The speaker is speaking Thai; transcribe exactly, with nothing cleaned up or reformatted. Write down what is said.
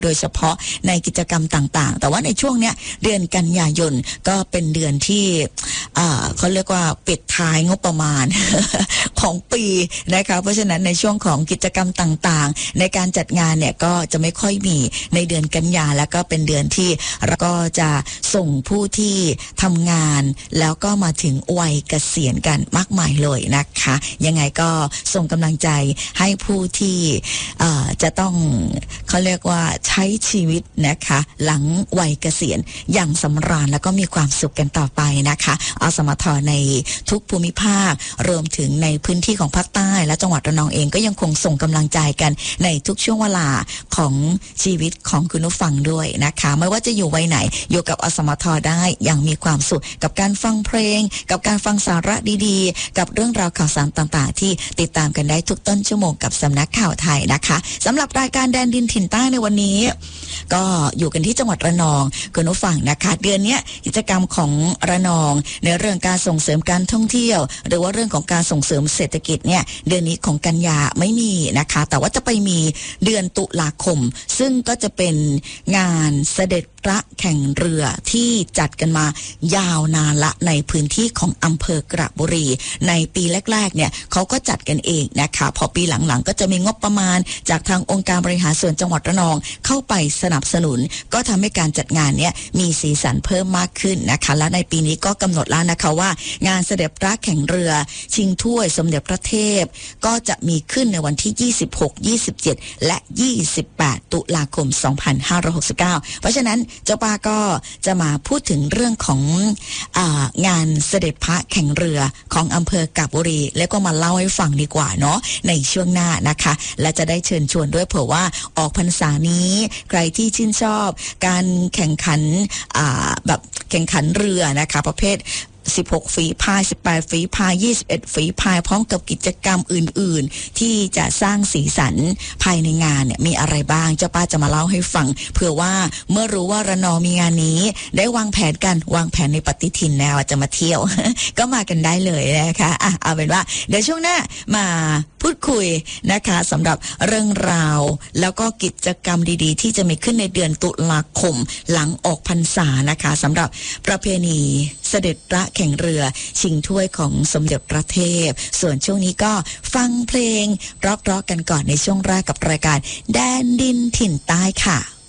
โดยเฉพาะในกิจกรรมต่างๆแต่ว่าในช่วงเนี้ยเดือนกันยายนก็เป็นเดือนที่เขาเรียกว่าปิดท้ายงบประมาณ ของปีนะคะเพราะฉะนั้นในช่วงของกิจกรรมต่างๆในการจัดงานเนี่ยก็จะไม่ค่อยมีในเดือนกันยาแล้วก็เป็นเดือนที่เราก็จะส่งผู้ที่ทำงานแล้วก็มาถึงวัยเกษียณกันมากมายเลยนะคะยังไงก็ส่งกำลังใจให้ผู้ที่จะต้องเขาเรียกว่าใช้ชีวิตนะคะหลังวัยเกษียณอย่างสำราญแล้วก็มีความสุขกันต่อไปนะคะอสมทในทุกภูมิภาครวมถึงในพื้นที่ของภาคใต้และจังหวัดระนองเองก็ยังคงส่งกำลังใจกันในทุกช่วงเวลาของชีวิตของคุณผู้ฟังด้วยนะคะไม่ว่าจะอยู่วัยไหนอยู่กับอสมทได้อย่างมีความสุขกับการฟังเพลงกับการฟังสาระดีๆกับเรื่องราวข่าวสารต่างๆที่ติดตามกันได้ทุกต้นชั่วโมงกับสำนักข่าวไทยนะคะสำหรับรายการแดนดินถิ่นใต้ในวันนี้ก็อยู่กันที่จังหวัดระนองคุณผู้ฟังนะคะเดือนนี้กิจกรรมของระนองในเรื่องการส่งเสริมการท่องเที่ยวหรือว่าเรื่องของการส่งเสริมเศรษฐกิจเนี่ยเดือนนี้ของกันยาไม่มีนะคะแต่ว่าจะไปมีเดือนตุลาคมซึ่งก็จะเป็นงานเสด็จพระแข่งเรือที่จัดกันมายาวนานละในพื้นที่ของอำเภอกระบุรีในปีแรกๆเนี่ยเขาก็จัดกันเองนะคะพอปีหลังๆก็จะมีงบประมาณจากทางองค์การบริหารส่วนจังหวัดระนองเข้าไปสนับสนุนก็ทำให้การจัดงานเนี่ยมีสีสันเพิ่มมากขึ้นนะคะและในปีนี้ก็กำหนดแล้วนะคะว่างานเสด็จพระแข่งเรือชิงถ้วยสมเด็จพระเทพก็จะมีขึ้นในวันที่ยี่สิบหก ยี่สิบเจ็ดและยี่สิบแปดตุลาคมสองพันห้าร้อยหกสิบเก้าเพราะฉะนั้นเจ้าป้าก็จะมาพูดถึงเรื่องของอ่างานเสด็จพระแข่งเรือของอำเภอกาญจนบุรีแล้วก็มาเล่าให้ฟังดีกว่าเนาะในช่วงหน้านะคะและจะได้เชิญชวนด้วยเผื่อว่าออกพรรษานี้ใครที่ชื่นชอบการแข่งขันอ่าแบบแข่งขันเรือนะคะประเภทสิบหกฝีพายสิบแปดฝีพายยี่สิบเอ็ดฝีพายพร้อมกับกิจกรรมอื่นๆที่จะสร้างสีสันภายในงานเนี่ยมีอะไรบ้างเจ้าป้าจะมาเล่าให้ฟังเผื่อว่าเมื่อรู้ว่าระนองมีงานนี้ได้วางแผนกันวางแผนในปฏิทินแล้วจะมาเที่ยว ก็มากันได้เลยนะคะอ่ะเอาเป็นว่าเดี๋ยวช่วงหน้ามาพูดคุยนะคะสำหรับเรื่องราวแล้วก็กิจกรรมดีๆที่จะมีขึ้นในเดือนตุลาคมหลังออกพรรษานะคะสำหรับประเพณีเสด็จพระแข่งเรือชิงถ้วยของสมเด็จพระเทพส่วนช่วงนี้ก็ฟังเพลงร็อกๆกันก่อนในช่วงแรกกับรายการแดนดินถิ่นใต้ค่ะ